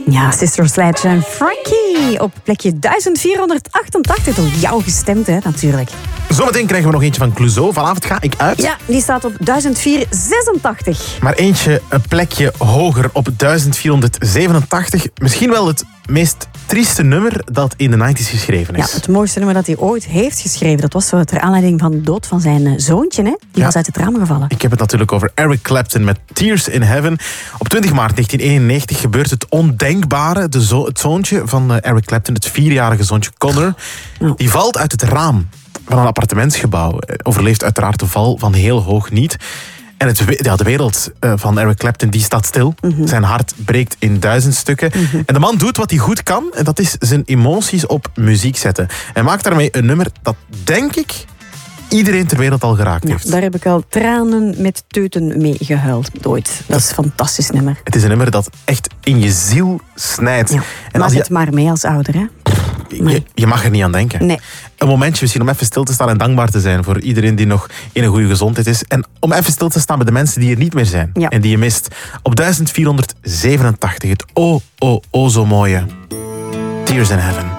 Ja, Sister Sledge en Frankie op plekje 1488. Door jou gestemd, hè, natuurlijk. Zometeen krijgen we nog eentje van Clouseau. Vanavond ga ik uit. Ja, die staat op 1486. Maar eentje een plekje hoger op 1487. Misschien wel het meest trieste nummer dat in de 90's geschreven is. Ja, het mooiste nummer dat hij ooit heeft geschreven. Dat was zo ter aanleiding van de dood van zijn zoontje. Hè? Die was uit het raam gevallen. Ik heb het natuurlijk over Eric Clapton met Tears in Heaven. Op 20 maart 1991 gebeurt het ondenkbare. Het zoontje van Eric Clapton, het 4-jarige zoontje Connor, die valt uit het raam van een appartementsgebouw. Overleeft uiteraard de val van heel hoog niet. En de wereld van Eric Clapton die staat stil. Mm-hmm. Zijn hart breekt in 1000 stukken. Mm-hmm. En de man doet wat hij goed kan. En dat is zijn emoties op muziek zetten. Hij maakt daarmee een nummer dat, denk ik, iedereen ter wereld al geraakt heeft. Daar heb ik al tranen met teuten mee gehuild ooit. Dat is een fantastisch nummer. Het is een nummer dat echt in je ziel snijdt. Ja. En maak het maar mee als ouder, hè? Je mag er niet aan denken. Nee. Een momentje misschien om even stil te staan en dankbaar te zijn voor iedereen die nog in een goede gezondheid is. En om even stil te staan bij de mensen die er niet meer zijn. Ja. En die je mist. Op 1487 het oh zo mooie Tears in Heaven.